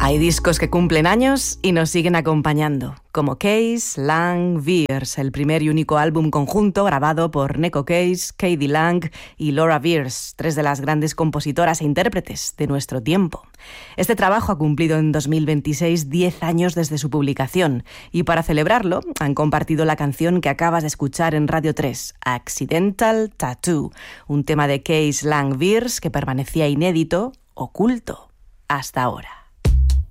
Hay discos que cumplen años y nos siguen acompañando, como Keys, Lang, Beers, el primer y único álbum conjunto grabado por Neko Case, K.D. Lang y Laura Beers, tres de las grandes compositoras e intérpretes de nuestro tiempo. Este trabajo ha cumplido en 2026 10 años desde su publicación y para celebrarlo han compartido la canción que acabas de escuchar en Radio 3, Accidental Tattoo, un tema de Keys, Lang, Beers que permanecía inédito, oculto, hasta ahora.